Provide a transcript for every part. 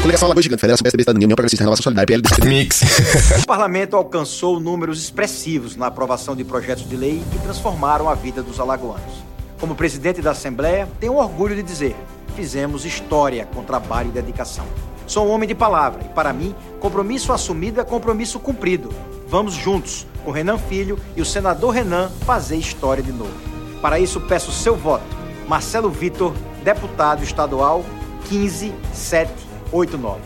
Coligação Alagoas Gigante, Federação PSDB, Cidadania, União Progressista, Renovação Solidária, PL... Mix. O parlamento alcançou números expressivos na aprovação de projetos de lei que transformaram a vida dos alagoanos. Como presidente da Assembleia, tenho orgulho de dizer: fizemos história com trabalho e dedicação. Sou um homem de palavra e, para mim, compromisso assumido é compromisso cumprido. Vamos juntos, com Renan Filho e o senador Renan, fazer história de novo. Para isso, peço seu voto. Marcelo Vitor, deputado estadual 15789.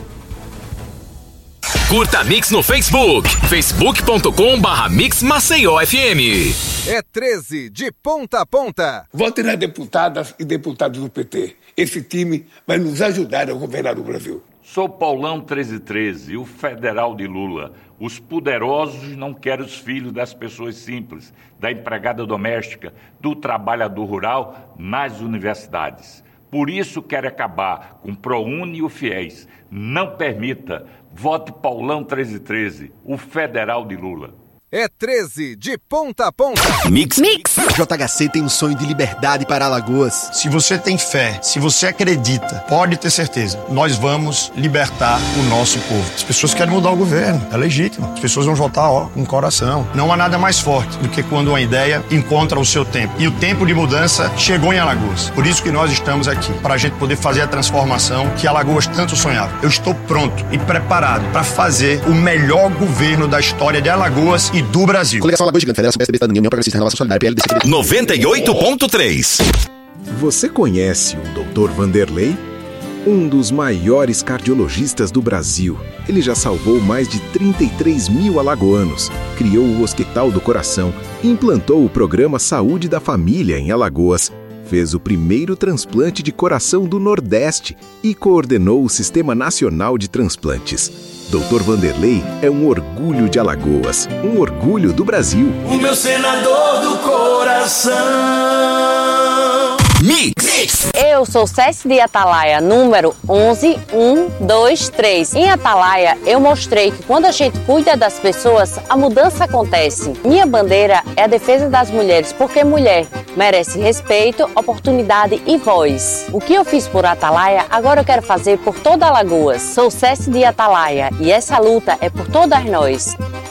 Curta a Mix no Facebook, facebook.com/Mix Maceió FM. É 13 de ponta a ponta. Vote nas deputadas e deputados do PT. Esse time vai nos ajudar a governar o Brasil. Sou Paulão 1313, o federal de Lula. Os poderosos não querem os filhos das pessoas simples, da empregada doméstica, do trabalhador rural nas universidades. Por isso quero acabar com o ProUni e o FIES. Não permita. Vote Paulão 1313, o federal de Lula. É 13 de ponta a ponta. Mix. JHC tem um sonho de liberdade para Alagoas. Se você tem fé, se você acredita, pode ter certeza, nós vamos libertar o nosso povo. As pessoas querem mudar o governo, é legítimo. As pessoas vão votar com o coração. Não há nada mais forte do que quando uma ideia encontra o seu tempo. E o tempo de mudança chegou em Alagoas. Por isso que nós estamos aqui, para a gente poder fazer a transformação que Alagoas tanto sonhava. Eu estou pronto e preparado para fazer o melhor governo da história de Alagoas e do Brasil. Coligação Alagoas Gigante, Federação PSDB, Cidadania, União Progressista, Renovação Solidária, PL... 98.3. Você conhece o Dr. Vanderlei? Um dos maiores cardiologistas do Brasil. Ele já salvou mais de 33 mil alagoanos, criou o Hospital do Coração, implantou o programa Saúde da Família em Alagoas, fez o primeiro transplante de coração do Nordeste e coordenou o Sistema Nacional de Transplantes. Dr. Vanderlei é um orgulho de Alagoas, um orgulho do Brasil. O meu senador do coração. Mix. Eu sou Cécile de Atalaia, número 11123. Em Atalaia, eu mostrei que quando a gente cuida das pessoas, a mudança acontece. Minha bandeira é a defesa das mulheres, porque mulher merece respeito, oportunidade e voz. O que eu fiz por Atalaia, agora eu quero fazer por toda Alagoas. Sou Cécile de Atalaia e essa luta é por todas nós.